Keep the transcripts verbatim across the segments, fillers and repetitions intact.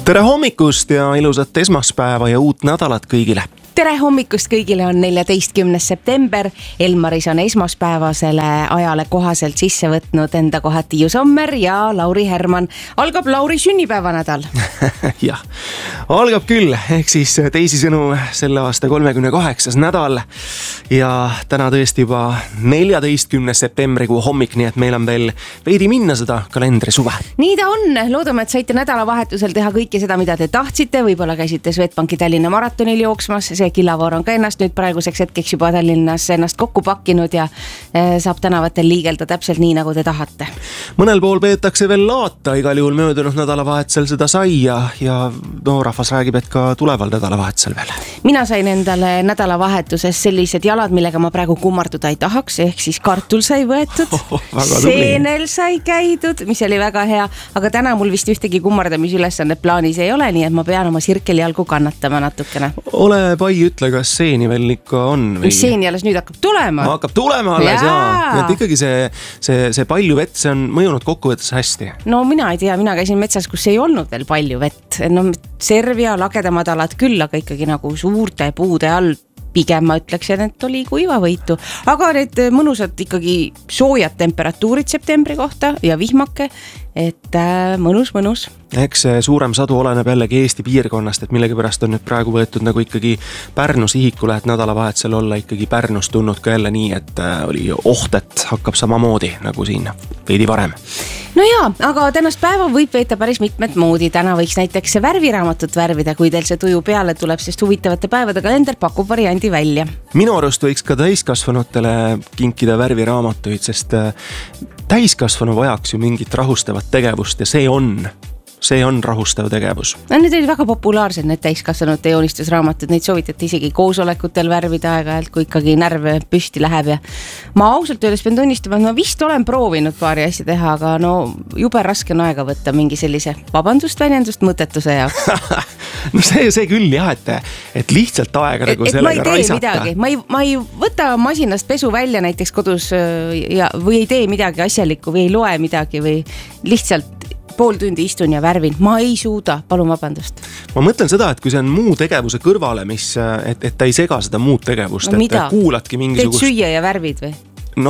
Tere hommikust ja ilusat esmaspäeva ja uut nädalat kõigile. Tere hommikust kõigile, on neljateistkümnes september. Elmaris on esmaspäevasele ajale kohaselt sisse võtnud enda koha Tiiu Sommer ja Lauri Herman. Algab Lauri sünnipäevanädal. Jah, algab küll, ehk siis teisisõnu selle aasta kolmekümne kaheksas nädal ja täna tõesti juba neljateistkümnes septembrikuu hommik, nii et meil on veel veidi minna seda kalendri suve. Nii ta on, loodame, et saite nädalavahetusel teha kõike seda, mida te tahtsite, võib-olla käisite Swedbanki Tallinna maratonil jooksmas, see Killavoor on ka ennast nüüd praeguseks hetkeks juba Tallinnas ennast kokku pakkinud ja saab tänavatel liigelda täpselt nii, nagu te tahate. Mõnel pool peetakse veel laata, igal juhul möödunud nädalavahetusel seda sai ja, ja no, rahvas räägib, et ka tuleval nädalavahetusel veel. Mina sain endale nädalavahetuses sellised jalad, millega ma praegu kummarduda ei tahaks, ehk siis kartul sai võetud, oh, seenel sai käidud, mis oli väga hea, aga täna mul vist ühtegi kummardamisülesannet plaanis ei ole, nii et ma pean oma sirkelijalgu kannatama natukene. Ole pai, ütle, kas seeni veel ikka on? Või... Mis seeni alles nüüd hakkab tulema? Ma hakkab tulema alles, jaa. Ja. Et ikkagi see, see, see palju vett, see on mõjunud kokkuvõttes hästi. No mina ei tea, mina käisin metsas, kus ei olnud veel palju vett. No Servia lagedamad alad küll, aga ikkagi nagu suurte puude all pigem ma ütleksin, et oli kuivavõitu. Aga need mõnusad ikkagi soojad temperatuurid septembri kohta ja vihmake, et äh, mõnus, mõnus. Eks see suurem sadu oleneb jällegi Eesti piirkonnast, et millegipärast on nüüd praegu võetud nagu ikkagi Pärnu sihikule, et nädalavahetusel olla ikkagi Pärnust tulnud ka jälle nii, et äh, oli oht, et hakkab samamoodi nagu siin veidi varem. No jaa, aga tänast päeva võib veeta päris mitmed moodi. Täna võiks näiteks värviraamatut värvida, kui teil see tuju peale tuleb, sest huvitavate päevade kalender pakub variandi välja. Minu arust võiks ka täiskasvanutele kinkida värviraamatuid, sest täiskasvanu vajaks ju mingit rahustavat tegevust ja see on see on rahustav tegevus. No, need olid väga populaarsed, need täiskasvanute joonistusraamatud, neid soovitati isegi koosolekutel värvida aega-ajalt, kui ikkagi närv püsti läheb ja ma ausalt öeldes pean tunnistama, et ma vist olen proovinud paari asja teha, aga no jube raske on aega võtta mingi sellise vabandust väljendust mõtetuse jaoks. No see, see küll jah, et, et lihtsalt aega nagu et, sellega et raisata. Ma ei, ma ei võta masinast pesu välja näiteks kodus ja, või ei tee midagi asjalikku või ei loe midagi või lihtsalt pool tundi istun ja värvin. Ma ei suuda, palun vabandust. Ma mõtlen seda, et kui see on muu tegevuse kõrvale, mis, et, et ta ei sega seda muud tegevust, no, et mida? Kuuladki mingisugust... Teed süüa ja värvid või? No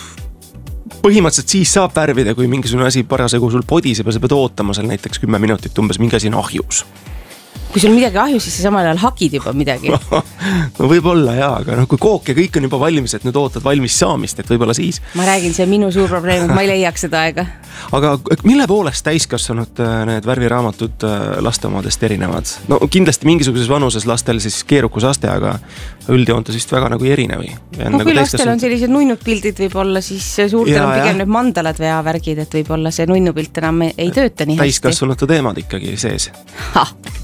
põhimõtteliselt siis saab värvida, kui mingisugune asi parasjagu sul podiseb ja sa pead ootama seal näiteks kümme minutit umbes mingi asi on ahjus. Kui sul midagi ahjus, siis sa samal ajal hakid juba midagi. No võib-olla jaa, aga no, kui kook ja kõik on juba valmis, et nüüd ootad valmis saamist, et võib-olla siis. Ma räägin, see on minu suur probleem, et ma ei leiaks seda aega. Aga mille poolest täiskasvanud need värviraamatud laste omadest erinevad? No kindlasti mingisuguses vanuses lastel siis keerukusaste, aga üldjoontes vist väga nagu erinev. No nagu kui lastel on sellised nunnud pildid võib-olla, siis suurtel on pigem need mandalad veavärgid, et võib-olla see nunnupilt enam ei tööta nii hästi. Täiskasvanute teemad ikkagi sees. Ha!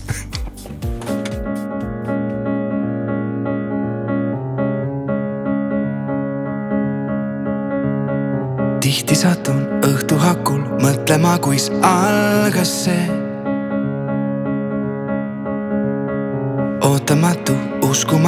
Tihti satun õhtu hakul mõtlema, kuis algas see ootamatu uskuma